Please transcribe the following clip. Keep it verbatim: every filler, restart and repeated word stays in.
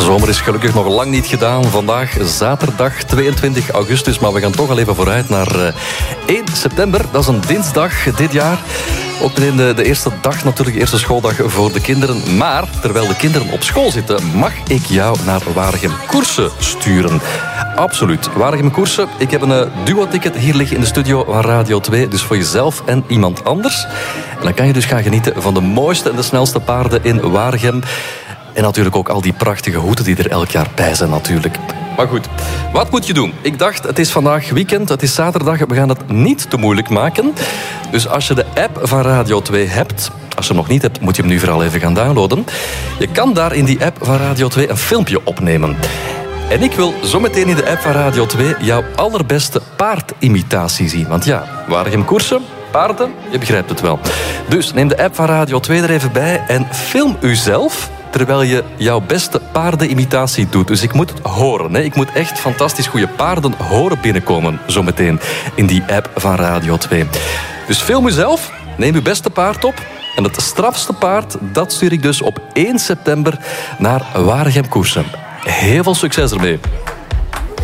zomer is gelukkig nog lang niet gedaan. Vandaag zaterdag tweeëntwintig augustus, maar we gaan toch al even vooruit naar uh, één september. Dat is een dinsdag dit jaar. Ook meteen de, de eerste dag natuurlijk, de eerste schooldag voor de kinderen. Maar terwijl de kinderen op school zitten, mag ik jou naar Waregem Koersen sturen. Absoluut. Waregem Koersen. Ik heb een uh, duo-ticket hier liggen in de studio van Radio twee. Dus voor jezelf en iemand anders. En dan kan je dus gaan genieten van de mooiste en de snelste paarden in Waregem. En natuurlijk ook al die prachtige hoeden die er elk jaar bij zijn natuurlijk. Maar goed, wat moet je doen? Ik dacht, het is vandaag weekend, het is zaterdag. We gaan het niet te moeilijk maken. Dus als je de app van Radio twee hebt... Als je hem nog niet hebt, moet je hem nu vooral even gaan downloaden. Je kan daar in die app van Radio twee een filmpje opnemen. En ik wil zometeen in de app van Radio twee jouw allerbeste paardimitatie zien. Want ja, Waregem Koersen, paarden, je begrijpt het wel. Dus neem de app van Radio twee er even bij en film uzelf terwijl je jouw beste paardenimitatie doet. Dus ik moet het horen. Hè. Ik moet echt fantastisch goede paarden horen binnenkomen zometeen in die app van Radio twee. Dus film uzelf, neem uw beste paard op. En het strafste paard, dat stuur ik dus op één september naar Waregem Koersen. Heel veel succes ermee.